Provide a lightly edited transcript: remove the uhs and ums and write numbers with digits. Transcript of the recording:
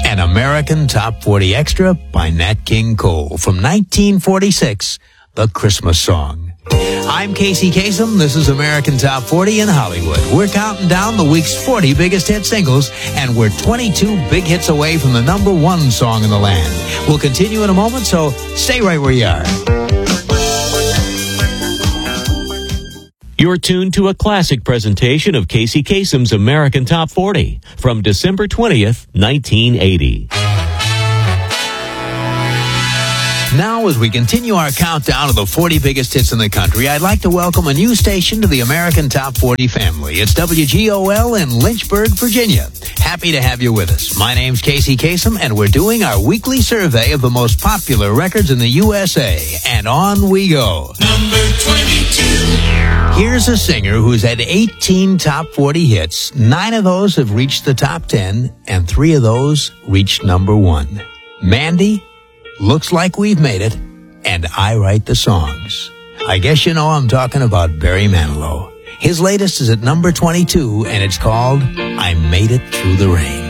An American Top 40 Extra by Nat King Cole from 1946, the Christmas song. I'm Casey Kasem. This is American Top 40 in Hollywood. We're counting down the week's 40 biggest hit singles, and we're 22 big hits away from the number one song in the land. We'll continue in a moment, so stay right where you are. You're tuned to a classic presentation of Casey Kasem's American Top 40 from December 20th, 1980. Now, as we continue our countdown of the 40 biggest hits in the country, I'd like to welcome a new station to the American Top 40 family. It's WGOL in Lynchburg, Virginia. Happy to have you with us. My name's Casey Kasem, and we're doing our weekly survey of the most popular records in the USA. And on we go. Number 22. Here's a singer who's had 18 top 40 hits. 9 of those have reached the top 10, and 3 of those reached number 1. Mandy, Looks Like We've Made It, and I Write the Songs. I guess you know I'm talking about Barry Manilow. His latest is at number 22, and it's called I Made It Through the Rain.